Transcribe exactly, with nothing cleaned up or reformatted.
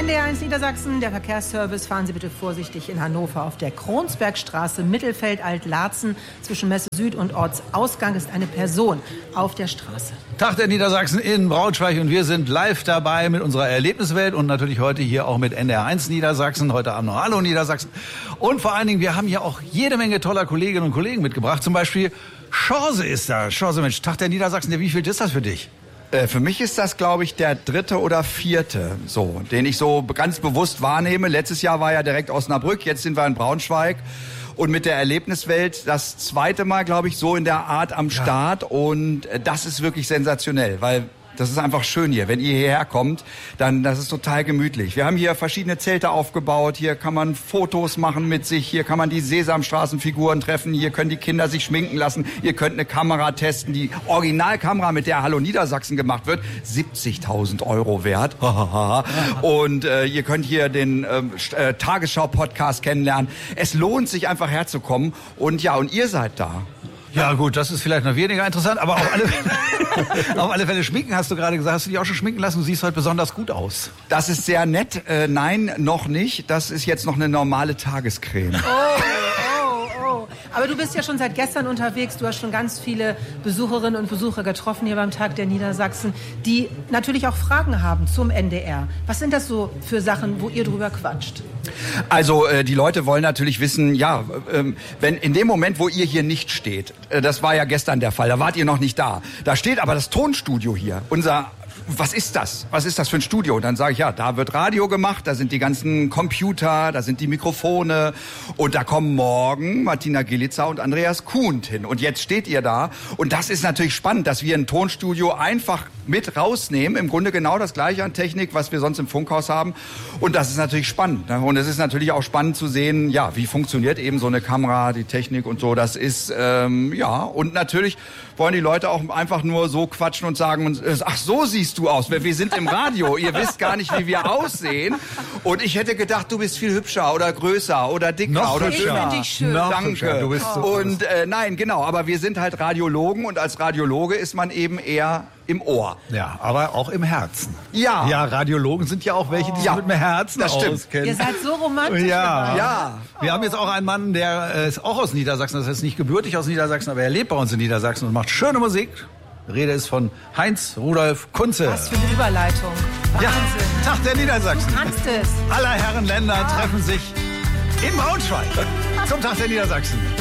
N D R eins Niedersachsen, der Verkehrsservice. Fahren Sie bitte vorsichtig in Hannover auf der Kronsbergstraße, Mittelfeld, Alt-Laatzen. Zwischen Messe Süd und Ortsausgang ist eine Person auf der Straße. Tag der Niedersachsen in Braunschweig und wir sind live dabei mit unserer Erlebniswelt und natürlich heute hier auch mit N D R eins Niedersachsen. Heute Abend noch Hallo Niedersachsen. Und vor allen Dingen, wir haben hier auch jede Menge toller Kolleginnen und Kollegen mitgebracht. Zum Beispiel Chance ist da. Chance, Mensch, Tag der Niedersachsen, wie viel ist das für dich? Für mich ist das, glaube ich, der dritte oder vierte, so, den ich so ganz bewusst wahrnehme. Letztes Jahr war ja direkt Osnabrück, jetzt sind wir in Braunschweig. Und mit der Erlebniswelt das zweite Mal, glaube ich, so in der Art am Start. Ja. Und das ist wirklich sensationell, weil das ist einfach schön hier. Wenn ihr hierher kommt, dann das ist total gemütlich. Wir haben hier verschiedene Zelte aufgebaut. Hier kann man Fotos machen mit sich. Hier kann man die Sesamstraßenfiguren treffen. Hier können die Kinder sich schminken lassen. Ihr könnt eine Kamera testen. Die Originalkamera, mit der Hallo Niedersachsen gemacht wird, siebzigtausend Euro wert. Und äh, ihr könnt hier den äh, Tagesschau-Podcast kennenlernen. Es lohnt sich einfach herzukommen. Und ja, und ihr seid da. Ja gut, das ist vielleicht noch weniger interessant, aber auf alle, auf alle Fälle schminken, hast du gerade gesagt. Hast du dich auch schon schminken lassen? Du siehst heute besonders gut aus. Das ist sehr nett. Äh, nein, noch nicht. Das ist jetzt noch eine normale Tagescreme. Oh, oh, oh. Aber du bist ja schon seit gestern unterwegs. Du hast schon ganz viele Besucherinnen und Besucher getroffen hier beim Tag der Niedersachsen, die natürlich auch Fragen haben zum N D R. Was sind das so für Sachen, wo ihr drüber quatscht? Also äh, die Leute wollen natürlich wissen, ja, ähm, wenn in dem Moment, wo ihr hier nicht steht, äh, das war ja gestern der Fall, da wart ihr noch nicht da, da steht aber das Tonstudio hier, unser... Was ist das? Was ist das für ein Studio? Und dann sage ich, ja, da wird Radio gemacht, da sind die ganzen Computer, da sind die Mikrofone und da kommen morgen Martina Gilitzer und Andreas Kuhnt hin. Und jetzt steht ihr da und das ist natürlich spannend, dass wir ein Tonstudio einfach mit rausnehmen. Im Grunde genau das Gleiche an Technik, was wir sonst im Funkhaus haben. Und das ist natürlich spannend. Ne? Und es ist natürlich auch spannend zu sehen, ja, wie funktioniert eben so eine Kamera, die Technik und so. Das ist, ähm, ja, und natürlich wollen die Leute auch einfach nur so quatschen und sagen, ach, so siehst du aus. Wir sind im Radio. Ihr wisst gar nicht, wie wir aussehen. Und ich hätte gedacht, du bist viel hübscher oder größer oder dicker Noch oder hübscher. Ich finde dich schön. Noch Danke. hübscher. Du bist so und äh, nein, genau. Aber wir sind halt Radiologen und als Radiologe ist man eben eher im Ohr. Ja, aber auch im Herzen. Ja. Ja, Radiologen sind ja auch welche, die sich Ja, mit dem Herzen das stimmt. auskennen. Ihr seid so romantisch. Ja. dabei. Ja. Wir haben jetzt auch einen Mann, der äh, ist auch aus Niedersachsen. Das heißt nicht gebürtig aus Niedersachsen, aber er lebt bei uns in Niedersachsen und macht schöne Musik. Die Rede ist von Heinz Rudolf Kunze. Was für eine Überleitung. Wahnsinn. Ja, Tag der Niedersachsen. Du kannst es. Aller Herren Länder treffen sich in Braunschweig zum Tag der Niedersachsen.